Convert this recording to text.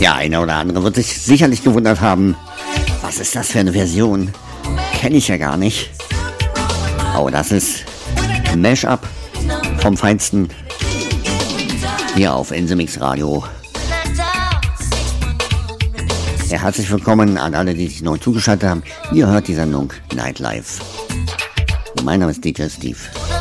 Der eine oder andere wird sich sicherlich gewundert haben, was ist das für eine Version? Kenne ich ja gar nicht. Aber das ist Mashup vom Feinsten hier auf Insemix Radio. Ja, herzlich willkommen an alle, die sich neu zugeschaltet haben. Ihr hört die Sendung Nightlife. Mein Name ist DJ Steve.